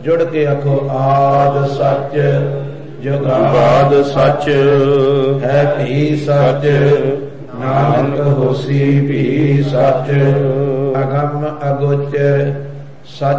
जुड़ के आखो आद सच, जुगाद सच है भी सच, नानक होसी भी सच। अगम अगोचर सच